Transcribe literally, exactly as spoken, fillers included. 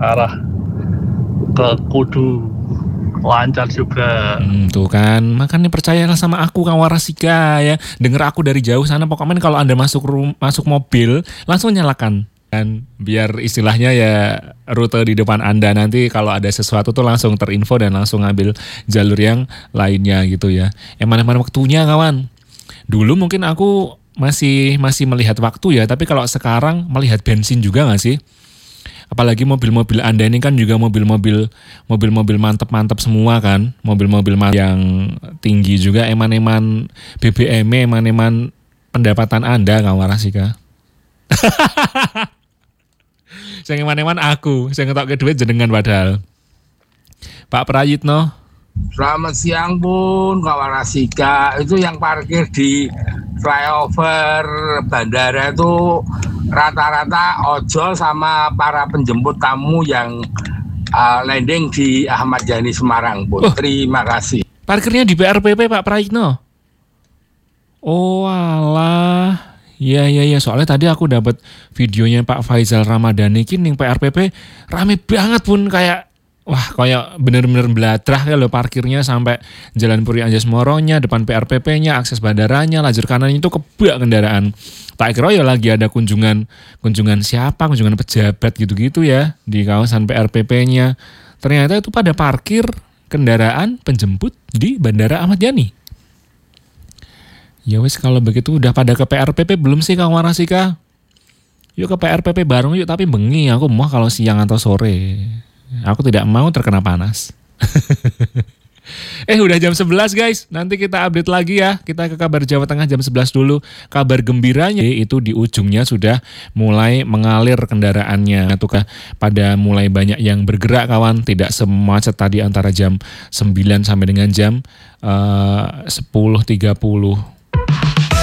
arah ke Kudu lancar juga. Hmm, tuh kan, makanya percayalah sama aku Kang Warasika ya. Dengar aku dari jauh sana, pokoknya kalau Anda masuk rum, masuk mobil langsung nyalakan kan, biar istilahnya ya rute di depan Anda nanti kalau ada sesuatu tuh langsung terinfo dan langsung ngambil jalur yang lainnya gitu ya. Emang-emang waktunya kawan. Dulu mungkin aku masih masih melihat waktu ya, tapi kalau sekarang melihat bensin juga nggak sih? Apalagi mobil-mobil Anda ini kan juga mobil-mobil mobil-mobil mantep-mantep semua kan, mobil-mobil yang tinggi juga, eman-eman B B M, eman-eman pendapatan Anda Kang Warasika. Saya eman-eman aku, saya ngetok ke duit jenengan padahal. Pak Prayitno. Selamat siang Bun, Kak Warasika. Itu yang parkir di flyover bandara itu rata-rata ojol sama para penjemput tamu yang uh, landing di Ahmad Yani Semarang, Bun. Oh. Terima kasih. Parkirnya di P R P P Pak Prayitno. Oh alah. Iya iya iya, soalnya tadi aku dapat videonya Pak Faizal Ramadhani ini P R P P rame banget Pun, kayak wah kayak bener-bener beladrah ya loh, parkirnya sampai Jalan Puri Anjas Moronya, depan P R P P-nya, akses bandaranya, lajur kanan itu kebak kendaraan. Tak kira ya lagi ada kunjungan kunjungan siapa, kunjungan pejabat gitu-gitu ya di kawasan P R P P-nya. Ternyata itu pada parkir kendaraan penjemput di Bandara Ahmad Yani. Ya wes kalau begitu udah pada ke P R P P belum sih Kang Warasika? Yuk ke P R P P bareng yuk, tapi bengi aku mau kalau siang atau sore. Aku tidak mau terkena panas. Eh udah jam sebelas guys, nanti kita update lagi ya. Kita ke kabar Jawa Tengah jam sebelas dulu. Kabar gembiranya itu di ujungnya sudah mulai mengalir kendaraannya. Tukah pada mulai banyak yang bergerak kawan. Tidak semacet tadi antara jam sembilan sampai dengan jam uh, sepuluh tiga puluh.